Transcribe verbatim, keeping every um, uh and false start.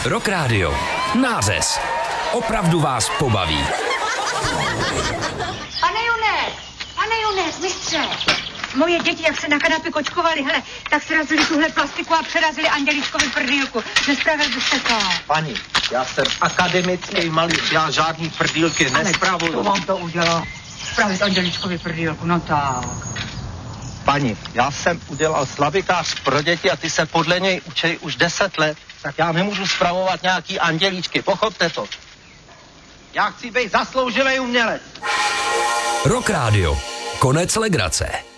Rock Radio. Nářez. Opravdu vás pobaví. Pane Junek, pane Junek, mistře. Moje děti, jak se na kanapě kočkovali, hele, tak srazili tuhle plastiku a přerazili Anděličkovi prdýlku. Nespravil byste to. Paní, já jsem akademický malíř, já žádný prdýlky nespravuju. To vám to udělal. Spravit Anděličkovi prdýlku, no tak. Paní, já jsem udělal slavikář pro děti a ty se podle něj učej už deset let, tak já nemůžu spravovat nějaký andělíčky, pochopte to. Já chci být zasloužilý umělec. Rock Radio. Konec legrace.